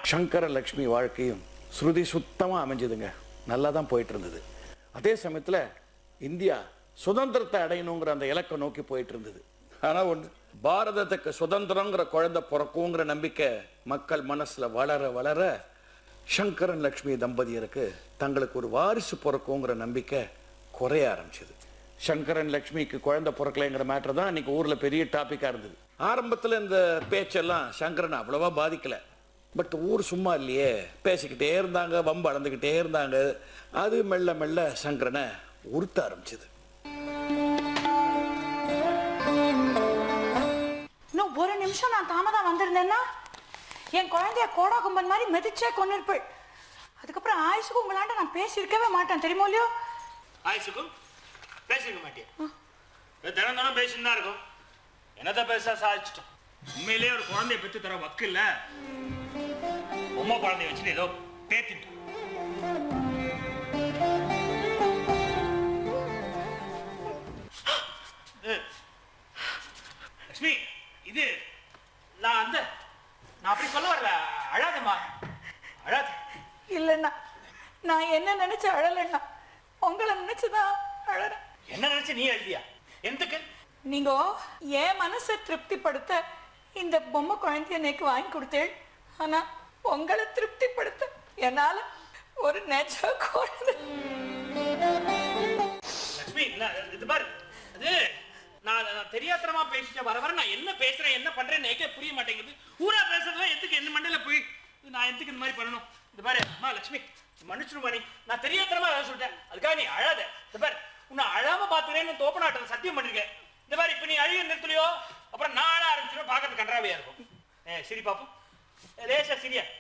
சங்கர லக்ஷ்மி வாழ்க்கையும் ஸ்ருதி சுத்தமாக அமைஞ்சதுங்க. நல்லா தான் போயிட்டு இருந்தது. அதே சமயத்தில் இந்தியா சுதந்திரத்தை அடையணுங்கிற அந்த இலக்கை நோக்கி போயிட்டு இருந்தது. ஆனால் ஒன்று, பாரதத்துக்கு சுதந்திரங்கிற குழந்தை பிறக்குங்கிற நம்பிக்கை மக்கள் மனசில் வளர வளர சங்கரன் லக்ஷ்மி தம்பதியருக்கு தங்களுக்கு ஒரு வாரிசு பிறக்குங்கிற நம்பிக்கை குறைய ஆரம்பிச்சது. சங்கரன் லக்ஷ்மிக்கு குழந்தை பிறக்கலைங்கிற மேட்டர் தான் அன்றைக்கி ஊரில் பெரிய டாப்பிக்காக இருந்தது. ஆரம்பத்தில் இந்த பேச்செல்லாம் சங்கரன் அவ்வளோவா பாதிக்கலை. பட் ஊர் சும்மா இல்லையே, பேசிக்கிட்டே இருந்தாங்க, வம்பு அளந்துக்கிட்டே இருந்தாங்க. அது மெல்ல மெல்ல சங்கரனை உறுத்த ஆரம்பிச்சது. இன்னும் ஒரு நிமிஷம் நான் தாமதம் வந்திருந்தேன்னா என் குழந்தைய கோடா கும்பன் மாதிரி மெதிச்சே கொண்டிருப்பேன். அதுக்கப்புறம் ஆயுசுக்கும் உங்களாண்ட நான் பேசியிருக்கவே மாட்டேன், தெரியுமோ இல்லையோ? ஆயுசுக்கும் பேசிருக்க மாட்டேன். தினம் தினம் பேசிட்டு தான் இருக்கும். என்னதான் பேச சாதிச்சிட்டோம். உண்மையிலேயே ஒரு குழந்தைய பெற்று தர வக்கு இல்ல. உம்மா குழந்தைய வச்சுட்டு ஏதோ பேத்திட்டு. லட்சுமி, இது நான் அப்படி சொல்ல வரல. அழாதம்மா, அழாத. இல்லைண்ணா, நான் என்ன நினைச்சு அழலைண்ணா, உங்களை நினைச்சுதான் அழறேன். என்ன நினைச்சு நீ எழுதியா? எதுக்கு? நீங்க என் மனசை திருப்திப்படுத்த இந்த பொம்மை குழந்தைய எனக்கு வாங்கி கொடுத்தேன். ஆனா உங்களை திருப்திப்படுத்த என்னால ஒரு நெஜ குழந்தை. லட்சுமி, இது பாரு, அது நான் தெரியாதனமா பேசிட்டேன். வர வர நான் என்ன பேசுறேன் என்ன பண்றேன்னு எனக்கே புரிய மாட்டேங்குது. ஊரா பேசுறதுலாம் எதுக்கு என்ன மண்டையில போய் நான் எதுக்கு இந்த மாதிரி பண்ணணும்? இது பாரு அம்மா லட்சுமி, மன்னிச்சிருமா. நீ நான் தெரியாதனமா வேலை சொல்லிட்டேன், அதுக்காக நீ அழாத. இது பாரு, உன்னை அழாம பாத்துக்கிறேன்னு தோப்பனாட்டம் சத்தியம் பண்ணிருக்கேன். இந்த மாதிரி இப்ப நீ அழுக நிறுத்தலையோ அப்புறம் நான் அழ ஆரம்பிச்சிடும், பார்க்கறது கன்றாவையா இருக்கும். சரி பாப்போம், லேசா சரியா